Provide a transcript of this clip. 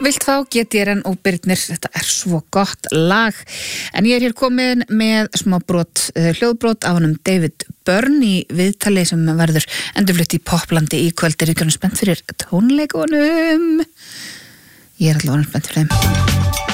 Vilt fá GTRN og Birnir, þetta svo gott lag. En ég hér komin með smá hljóðbrot af honum David Byrne í viðtali sem verður endurflutt í Poplandi í kvöld. Er ekki spennt fyrir tónleikunum? Ég allavega spennt fyrir þeim.